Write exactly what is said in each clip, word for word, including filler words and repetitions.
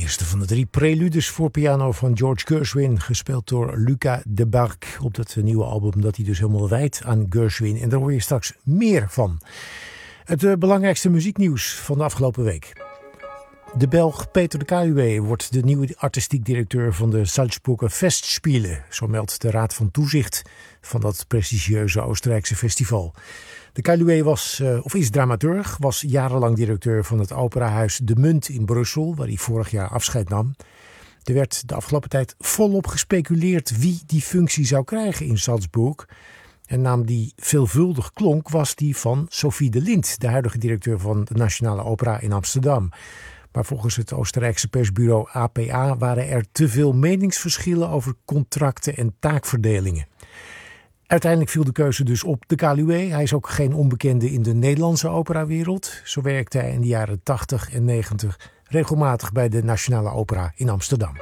eerste van de drie preludes voor piano van George Gershwin, gespeeld door Luca de Bargue op dat nieuwe album dat hij dus helemaal wijdt aan Gershwin. En daar hoor je straks meer van. Het uh, belangrijkste muzieknieuws van de afgelopen week. De Belg Peter de Caluwe wordt de nieuwe artistiek directeur van de Salzburger Festspiele, zo meldt de Raad van Toezicht van dat prestigieuze Oostenrijkse festival. De Caluwe was, uh, of is dramaturg, was jarenlang directeur van het operahuis De Munt in Brussel, waar hij vorig jaar afscheid nam. Er werd de afgelopen tijd volop gespeculeerd wie die functie zou krijgen in Salzburg. Een naam die veelvuldig klonk was die van Sophie de Lint, de huidige directeur van de Nationale Opera in Amsterdam. Maar volgens het Oostenrijkse persbureau A P A waren er te veel meningsverschillen over contracten en taakverdelingen. Uiteindelijk viel de keuze dus op de Caluwe. Hij is ook geen onbekende in de Nederlandse operawereld. Zo werkte hij in de jaren tachtig en negentig regelmatig bij de Nationale Opera in Amsterdam.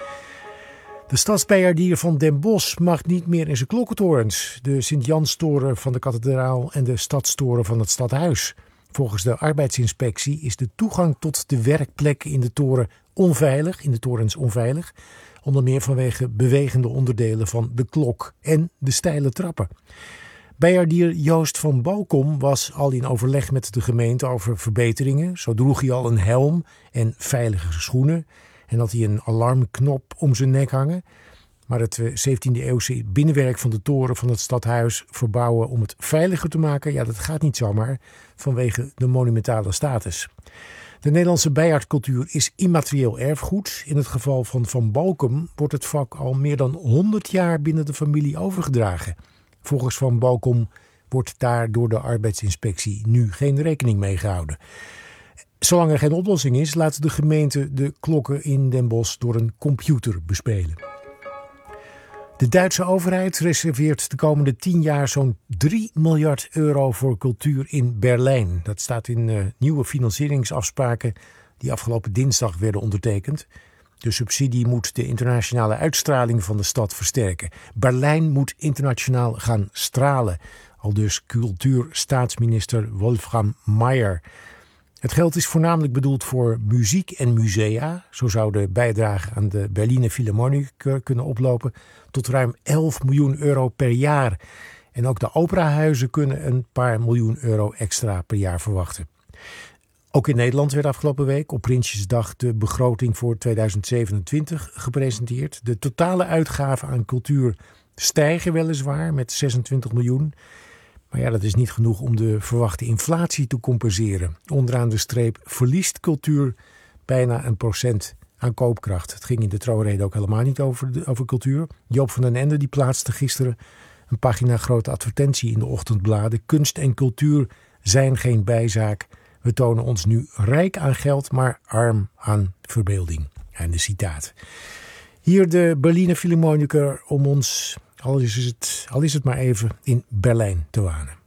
De stadsbijaardier van Den Bosch mag niet meer in zijn klokkentorens. De Sint-Janstoren van de kathedraal en de stadstoren van het stadhuis. Volgens de arbeidsinspectie is de toegang tot de werkplekken in de toren onveilig, in de torens onveilig. Onder meer vanwege bewegende onderdelen van de klok en de steile trappen. Bijaardier Joost van Balkom was al in overleg met de gemeente over verbeteringen. Zo droeg hij al een helm en veilige schoenen. En had hij een alarmknop om zijn nek hangen. Maar het zeventiende eeuwse binnenwerk van de toren van het stadhuis verbouwen om het veiliger te maken, ja, dat gaat niet zomaar vanwege de monumentale status. De Nederlandse bijaardcultuur is immaterieel erfgoed. In het geval van Van Balkom wordt het vak al meer dan honderd jaar binnen de familie overgedragen. Volgens Van Balkom wordt daar door de arbeidsinspectie nu geen rekening mee gehouden. Zolang er geen oplossing is, laat de gemeente de klokken in Den Bosch door een computer bespelen. De Duitse overheid reserveert de komende tien jaar zo'n drie miljard euro voor cultuur in Berlijn. Dat staat in uh, nieuwe financieringsafspraken die afgelopen dinsdag werden ondertekend. De subsidie moet de internationale uitstraling van de stad versterken. Berlijn moet internationaal gaan stralen, aldus cultuurstaatsminister Wolfram Mayer. Het geld is voornamelijk bedoeld voor muziek en musea. Zo zou de bijdrage aan de Berliner Philharmonie kunnen oplopen tot ruim elf miljoen euro per jaar. En ook de operahuizen kunnen een paar miljoen euro extra per jaar verwachten. Ook in Nederland werd afgelopen week op Prinsjesdag de begroting voor tweeduizend zevenentwintig gepresenteerd. De totale uitgaven aan cultuur stijgen weliswaar met zesentwintig miljoen. Maar ja, dat is niet genoeg om de verwachte inflatie te compenseren. Onderaan de streep verliest cultuur bijna een procent aan koopkracht. Het ging in de troonrede ook helemaal niet over, de, over cultuur. Joop van den Ende die plaatste gisteren een pagina grote advertentie in de ochtendbladen. Kunst en cultuur zijn geen bijzaak. We tonen ons nu rijk aan geld, maar arm aan verbeelding. Einde citaat. Hier de Berliner Philharmoniker om ons, al is het, al is het maar even, in Berlijn te wanen.